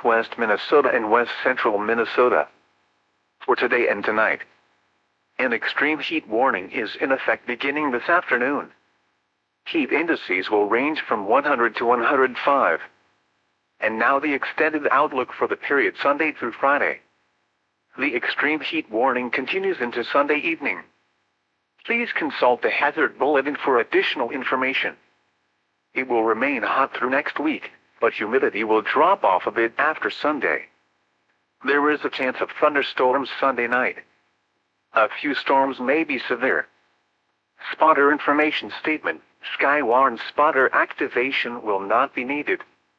northwest Minnesota and west central Minnesota. For today and tonight, an extreme heat warning is in effect beginning this afternoon. Heat indices will range from 100 to 105. And now the extended outlook for the period Sunday through Friday. The extreme heat warning continues into Sunday evening. Please consult the hazard bulletin for additional information. It will remain hot through next week, but humidity will drop off a bit after Sunday. There is a chance of thunderstorms Sunday night. A few storms may be severe. Spotter information statement: Skywarn spotter activation will not be needed.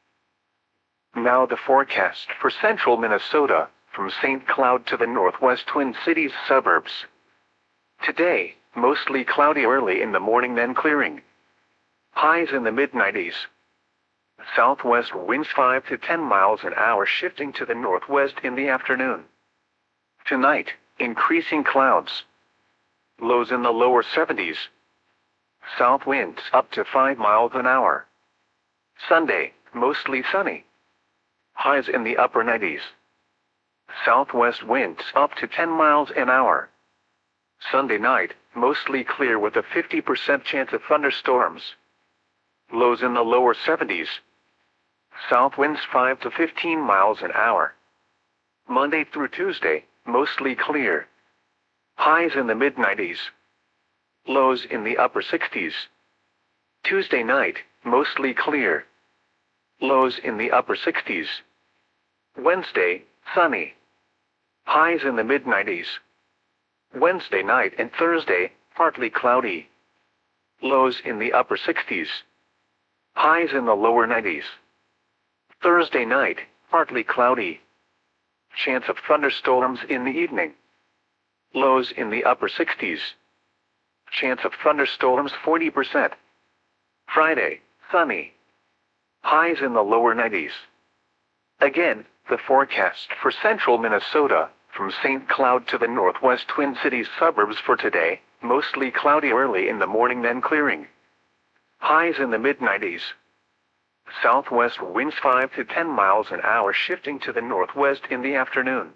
Now the forecast for central Minnesota, from St. Cloud to the northwest Twin Cities suburbs. Today, mostly cloudy early in the morning, then clearing. Highs in the mid-90s. Southwest winds 5 to 10 miles an hour, shifting to the northwest in the afternoon. Tonight, increasing clouds. Lows in the lower 70s. South winds up to 5 miles an hour. Sunday, mostly sunny. Highs in the upper 90s. Southwest winds up to 10 miles an hour. Sunday night, mostly clear with a 50% chance of thunderstorms. Lows in the lower 70s. South winds 5 to 15 miles an hour. Monday through Tuesday, mostly clear. Highs in the mid-90s. Lows in the upper 60s. Tuesday night, mostly clear. Lows in the upper 60s. Wednesday, sunny. Highs in the mid-90s. Wednesday night and Thursday, partly cloudy. Lows in the upper 60s. Highs in the lower 90s. Thursday night, partly cloudy. Chance of thunderstorms in the evening. Lows in the upper 60s. Chance of thunderstorms 40%. Friday, sunny. Highs in the lower 90s. Again, the forecast for central Minnesota, from St. Cloud to the northwest Twin Cities suburbs for today, mostly cloudy early in the morning, then clearing. Highs in the mid-90s. Southwest winds 5 to 10 miles an hour, shifting to the northwest in the afternoon.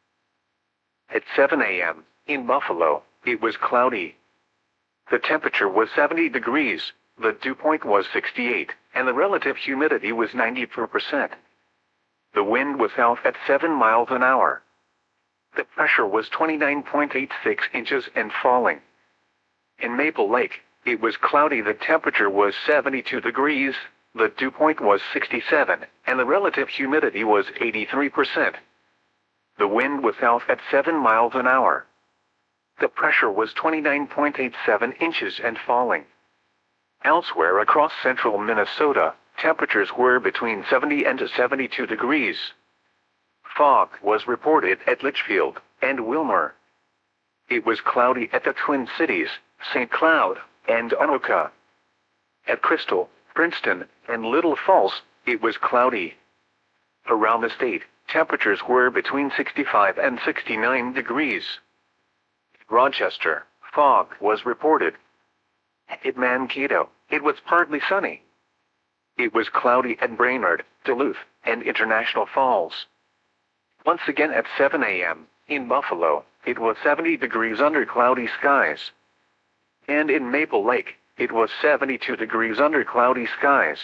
At 7 a.m., in Buffalo, it was cloudy. The temperature was 70 degrees, the dew point was 68, and the relative humidity was 94%. The wind was south at 7 miles an hour. The pressure was 29.86 inches and falling. In Maple Lake, it was cloudy. The temperature was 72 degrees, the dew point was 67, and the relative humidity was 83%. The wind was south at 7 miles an hour. The pressure was 29.87 inches and falling. Elsewhere across central Minnesota, temperatures were between 70 and 72 degrees. Fog was reported at Litchfield and Wilmer. It was cloudy at the Twin Cities, St. Cloud, and Anoka. At Crystal, Princeton, and Little Falls, it was cloudy. Around the state, temperatures were between 65 and 69 degrees. Rochester, fog was reported. At Mankato, it was partly sunny. It was cloudy at Brainerd, Duluth, and International Falls. Once again at 7 a.m., in Buffalo, it was 70 degrees under cloudy skies. And in Maple Lake, it was 72 degrees under cloudy skies.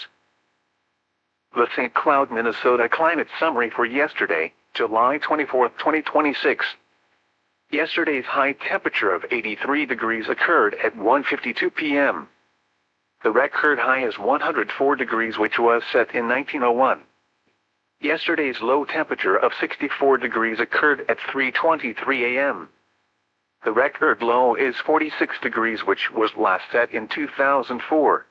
The St. Cloud, Minnesota climate summary for yesterday, July 24, 2026. Yesterday's high temperature of 83 degrees occurred at 1:52 p.m. The record high is 104 degrees, which was set in 1901. Yesterday's low temperature of 64 degrees occurred at 3:23 a.m. The record low is 46 degrees, which was last set in 2004.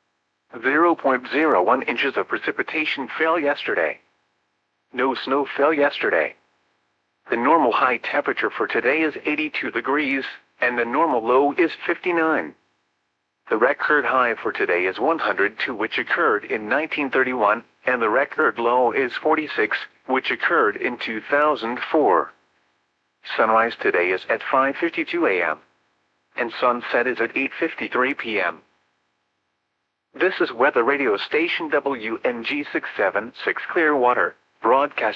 0.01 inches of precipitation fell yesterday. No snow fell yesterday. The normal high temperature for today is 82 degrees, and the normal low is 59. The record high for today is 102, which occurred in 1931, and the record low is 46, which occurred in 2004. Sunrise today is at 5:52 a.m. and sunset is at 8:53 p.m. This is weather radio station WNG 676 Clearwater, broadcast